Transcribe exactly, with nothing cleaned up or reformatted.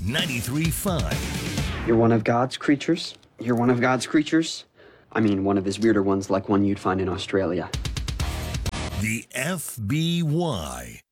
ninety-three point five. You're one of God's creatures? You're one of God's creatures? I mean, one of his weirder ones like one you'd find in Australia. The F B Y.